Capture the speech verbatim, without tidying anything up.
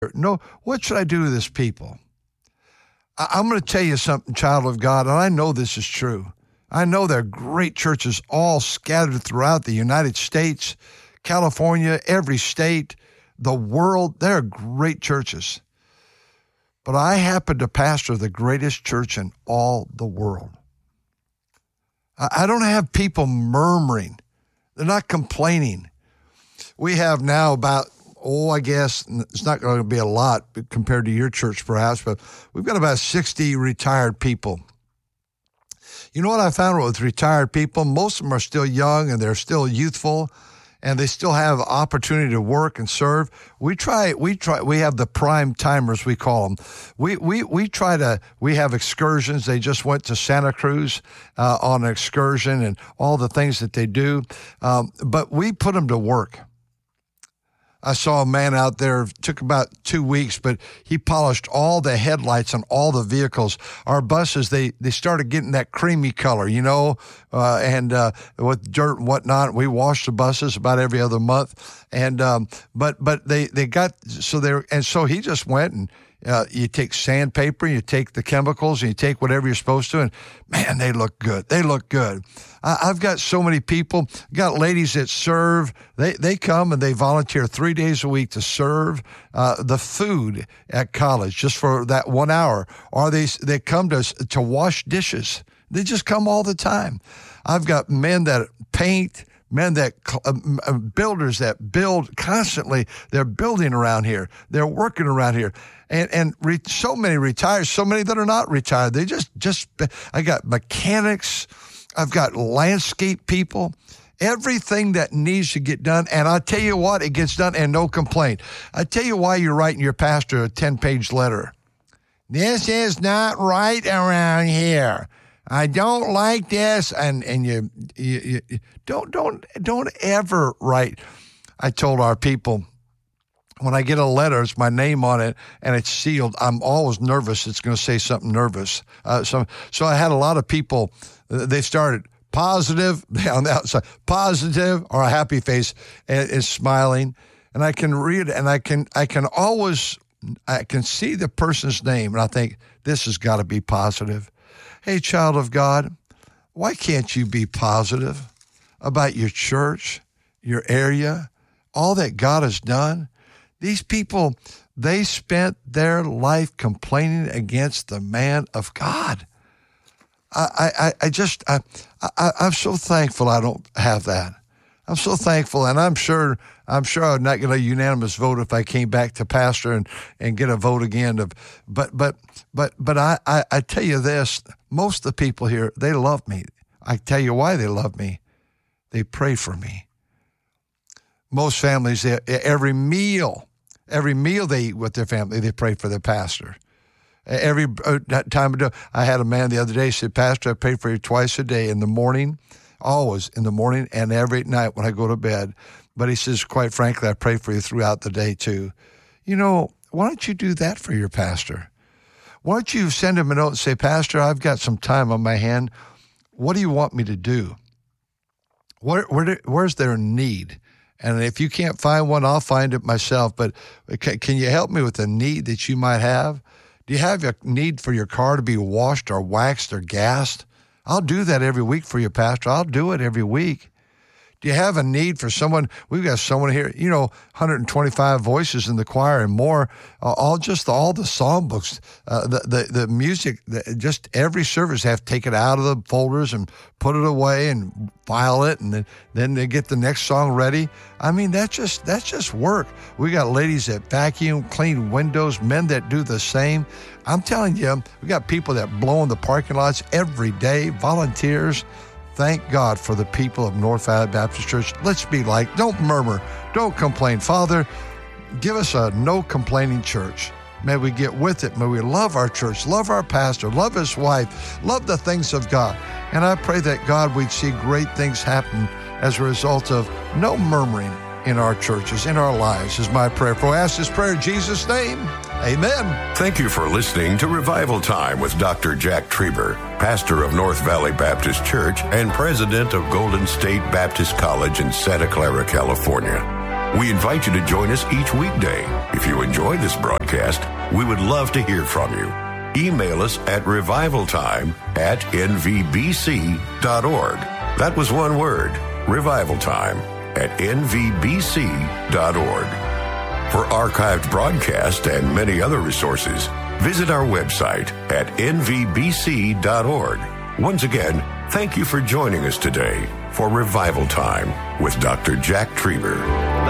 No, what should I do to this people? I, I'm going to tell you something, child of God, and I know this is true. I know there are great churches all scattered throughout the United States, California, every state, the world. There are great churches. But I happen to pastor the greatest church in all the world. I, I don't have people murmuring. They're not complaining. We have now about, oh, I guess it's not going to be a lot compared to your church perhaps, but we've got about sixty retired people. You know what I found with retired people? Most of them are still young and they're still youthful and they still have opportunity to work and serve. We try, we try, we have the prime timers, we call them. We, we, we try to, we have excursions. They just went to Santa Cruz uh, on an excursion and all the things that they do. Um, but we put them to work. I saw a man out there, took about two weeks, but he polished all the headlights on all the vehicles. Our buses, they, they started getting that creamy color, you know, uh, and uh, with dirt and whatnot. We wash the buses about every other month. And um, but but they, they got, so they and so he just went and Uh, you take sandpaper, you take the chemicals, and you take whatever you're supposed to, and man, they look good. They look good. I, I've got so many people, got ladies that serve. They they come and they volunteer three days a week to serve uh, the food at college just for that one hour. Or they they come to to wash dishes. They just come all the time. I've got men that paint. Men that uh, builders that build constantly. They're building around here. They're working around here, and and re- so many retired. So many that are not retired. They just just. I got mechanics. I've got landscape people. Everything that needs to get done, and I tell you what, it gets done, and no complaint. I tell you why you're writing your pastor a ten-page letter. This is not right around here. I don't like this, and and you, you, you don't don't don't ever write. I told our people when I get a letter, it's my name on it, and it's sealed. I'm always nervous. It's going to say something nervous. Uh, so so I had a lot of people. They started positive on the outside, positive or a happy face, and is smiling, and I can read it, and I can I can always I can see the person's name, and I think this has got to be positive. Hey, child of God, why can't you be positive about your church, your area, all that God has done? These people, they spent their life complaining against the man of God. I, I, I just, I, I, I'm so thankful I don't have that. I'm so thankful, and I'm sure I'm sure I'm not going to unanimous vote if I came back to pastor and, and get a vote again. Of, but but but but I, I, I tell you this, most of the people here, they love me. I tell you why they love me. They pray for me. Most families, they, every meal, every meal they eat with their family, they pray for their pastor. Every time I had a man the other day said, Pastor, I pray for you twice a day, in the morning, always in the morning, and every night when I go to bed. But he says, quite frankly, I pray for you throughout the day too. You know, why don't you do that for your pastor? Why don't you send him a note and say, Pastor, I've got some time on my hand. What do you want me to do? Where, where, where's their need? And if you can't find one, I'll find it myself. But can, can you help me with a need that you might have? Do you have a need for your car to be washed or waxed or gassed? I'll do that every week for you, Pastor. I'll do it every week. Do you have a need for someone? We've got someone here, you know, one hundred twenty-five voices in the choir and more, uh, all just all the songbooks, uh, the, the, the music, the, just every service have to take it out of the folders and put it away and file it, and then, then they get the next song ready. I mean, that's just, that's just work. We got ladies that vacuum, clean windows, men that do the same. I'm telling you, we got people that blow in the parking lots every day, volunteers. Thank God for the people of North Valley Baptist Church. Let's be like, don't murmur, don't complain. Father, give us a no complaining church. May we get with it. May we love our church, love our pastor, love his wife, love the things of God. And I pray that, God, we'd see great things happen as a result of no murmuring in our churches, in our lives, is my prayer. For I ask this prayer in Jesus' name. Amen. Thank you for listening to Revival Time with Doctor Jack Trieber, pastor of North Valley Baptist Church and president of Golden State Baptist College in Santa Clara, California. We invite you to join us each weekday. If you enjoy this broadcast, we would love to hear from you. Email us at revivaltime at n v b c dot org. That was one word, revivaltime at n v b c dot org. For archived broadcasts and many other resources, visit our website at n v b c dot org. Once again, thank you for joining us today for Revival Time with Doctor Jack Trieber.